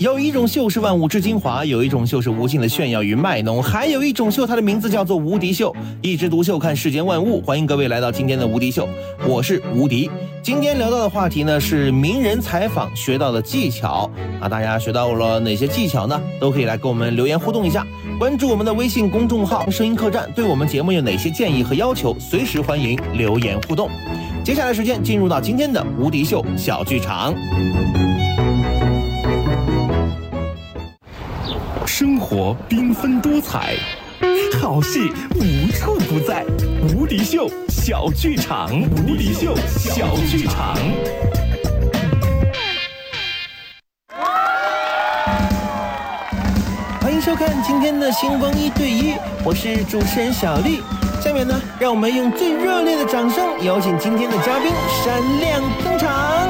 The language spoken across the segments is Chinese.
有一种秀是万物之精华，有一种秀是无尽的炫耀与卖弄，还有一种秀，它的名字叫做无敌秀。一枝独秀看世间万物，欢迎各位来到今天的无敌秀，我是无敌。今天聊到的话题呢是名人采访学到的技巧啊，大家学到了哪些技巧呢？都可以来跟我们留言互动一下，关注我们的微信公众号声音客栈，对我们节目有哪些建议和要求，随时欢迎留言互动。接下来时间进入到今天的无敌秀小剧场。 生活缤纷多彩，好戏无处不在。无敌秀小剧场，无敌秀小剧场。 欢迎收看今天的星光1对1，我是主持人小丽。下面呢，让我们用最热烈的掌声，有请今天的嘉宾闪亮登场。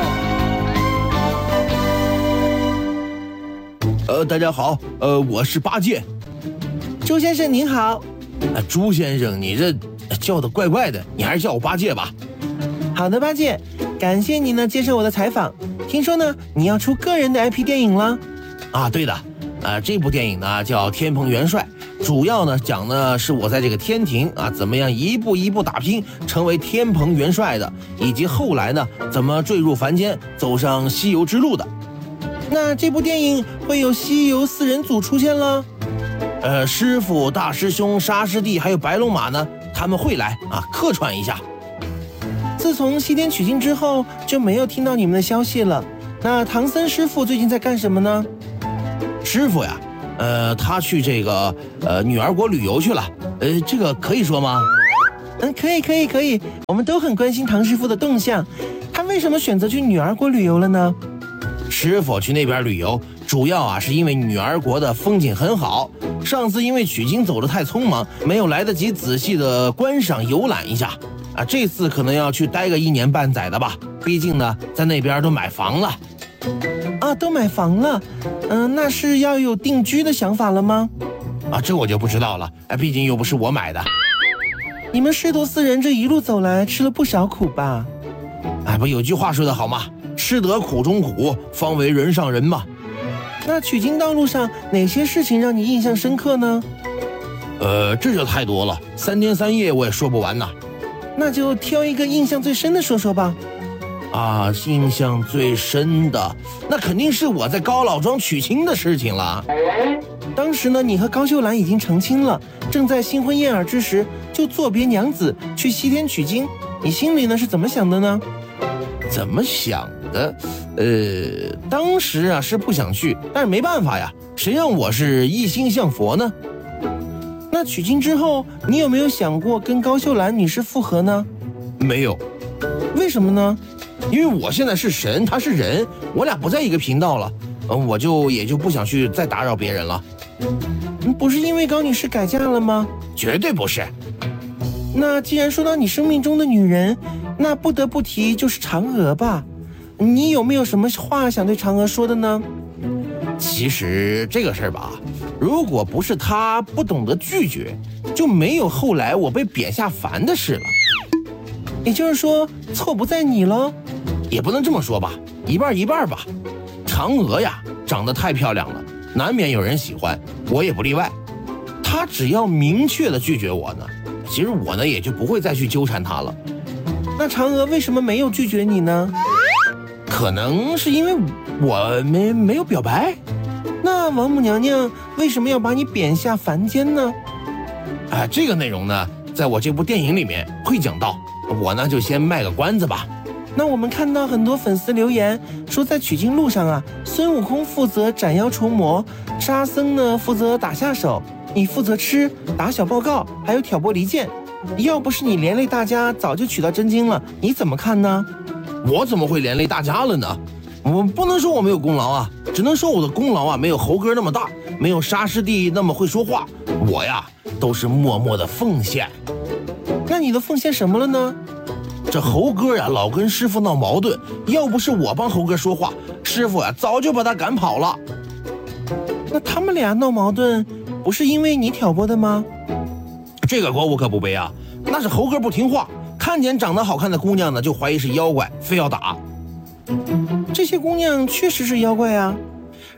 大家好，我是八戒。 朱先生您好。 朱先生，你这叫的怪怪的，你还是叫我八戒吧。 好的，八戒，感谢你呢接受我的采访。听说呢你要出个人的 IP 电影了？ 啊，对的，这部电影呢叫《天蓬元帅》，主要呢讲的是我在这个天庭啊怎么样一步一步打拼，成为天蓬元帅的，以及后来呢怎么坠入凡间，走上西游之路的。 那这部电影会有西游4人组出现了？ 师傅、大师兄、沙师弟还有白龙马呢，他们会来啊客串一下。 自从西天取经之后就没有听到你们的消息了。那唐僧师傅最近在干什么呢？ 师傅呀，他去这个女儿国旅游去了。这个可以说吗？ 可以，我们都很关心唐师傅的动向。他为什么选择去女儿国旅游了呢？ 师傅去那边旅游，主要啊是因为女儿国的风景很好。上次因为取经走得太匆忙，没有来得及仔细的观赏游览一下啊。这次可能要去待个1年半载的吧，毕竟呢在那边都买房了。 啊，都买房了？那是要有定居的想法了吗？ 啊，这我就不知道了，毕竟又不是我买的。 你们师徒4人这一路走来吃了不少苦吧？ 不有句话说得好吗？吃得苦中苦，方为人上人嘛。 那取经道路上哪些事情让你印象深刻呢？ 这就太多了，3天3夜我也说不完呐。 那就挑一个印象最深的说说吧。 啊，印象最深的那肯定是我在高老庄娶亲的事情了。 当时呢你和高秀兰已经成亲了，正在新婚燕尔之时，就作别娘子去西天取经，你心里呢是怎么想的呢？ 怎么想的？当时啊是不想去，但是没办法呀，谁让我是一心向佛呢？ 那取经之后，你有没有想过跟高秀兰女士复合呢？ 没有。 为什么呢？ 因为我现在是神，他是人，我俩不在一个频道了，我也就不想去再打扰别人了。 不是因为高女士改嫁了吗？ 绝对不是。 那既然说到你生命中的女人，那不得不提就是嫦娥吧？你有没有什么话想对嫦娥说的呢？ 其实这个事儿吧，如果不是她不懂得拒绝，就没有后来我被贬下凡的事了。 也就是说，错不在你咯？ 也不能这么说吧，一半一半吧。嫦娥呀，长得太漂亮了，难免有人喜欢，我也不例外。她只要明确的拒绝我呢，其实我呢也就不会再去纠缠她了。 那嫦娥为什么没有拒绝你呢？ 可能是因为我没有表白。 那王母娘娘为什么要把你贬下凡间呢？ 这个内容呢，在我这部电影里面会讲到，我呢就先卖个关子吧。 那我们看到很多粉丝留言说，在取经路上啊，孙悟空负责斩妖除魔，沙僧呢负责打下手，你负责吃、打小报告，还有挑拨离间。要不是你连累大家早就取到真经了，你怎么看呢？ 我怎么会连累大家了呢？我不能说我没有功劳啊，只能说我的功劳啊没有猴哥那么大，没有沙师弟那么会说话。我呀都是默默的奉献。 那你都奉献什么了呢？ 这猴哥呀老跟师傅闹矛盾，要不是我帮猴哥说话，师傅呀早就把他赶跑了。 那他们俩闹矛盾不是因为你挑拨的吗？ 这个锅我可不背啊，那是猴哥不听话，看见长得好看的姑娘呢就怀疑是妖怪，非要打。 这些姑娘确实是妖怪啊。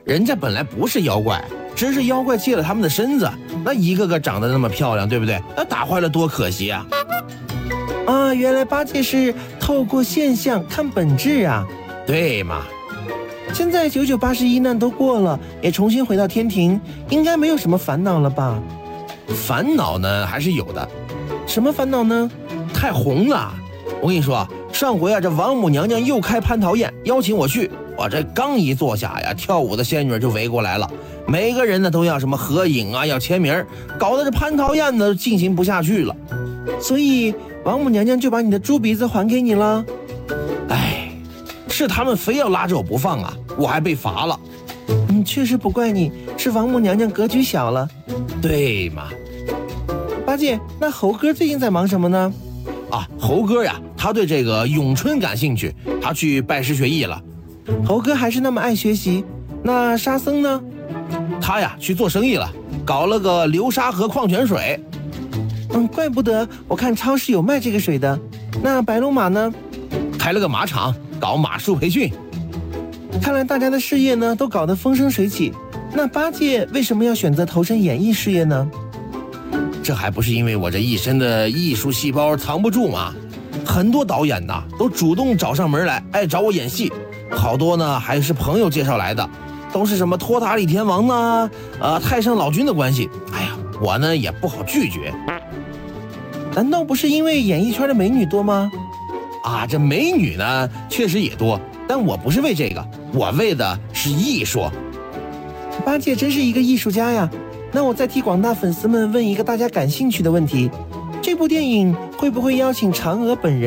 人家本来不是妖怪，只是妖怪借了他们的身子，那一个个长得那么漂亮，对不对？那打坏了多可惜啊！ 啊，原来八戒是透过现象看本质啊。 对嘛？ 现在9981难都过了，也重新回到天庭，应该没有什么烦恼了吧？ 烦恼呢还是有的。 什么烦恼呢？ 太红了。我跟你说，上回啊，这王母娘娘又开蟠桃宴，邀请我去。我这刚一坐下呀，跳舞的仙女就围过来了，每个人呢都要什么合影啊，要签名，搞得这蟠桃宴呢进行不下去了。 所以王母娘娘就把你的猪鼻子还给你了。 哎，是他们非要拉着我不放啊，我还被罚了。 确实不怪你，是王母娘娘格局小了。 对嘛？ 八戒，那猴哥最近在忙什么呢？ 啊，猴哥呀，他对这个咏春感兴趣，他去拜师学艺了。 猴哥还是那么爱学习。那沙僧呢？ 他呀去做生意了，搞了个流沙河矿泉水。 怪不得我看超市有卖这个水的。那白龙马呢？ 开了个马场，搞马术培训。 看来大家的事业呢都搞得风生水起。那八戒为什么要选择投身演艺事业呢？ 这还不是因为我这一身的艺术细胞藏不住吗？很多导演呐都主动找上门来，找我演戏，好多呢还是朋友介绍来的，都是什么托塔李天王呢，太上老君的关系。哎呀，我呢也不好拒绝。 难道不是因为演艺圈的美女多吗？ 啊，这美女呢确实也多，但我不是为这个，我为的是艺术。 八戒真是一个艺术家呀。那我再替广大粉丝们问一个大家感兴趣的问题，这部电影会不会邀请嫦娥本人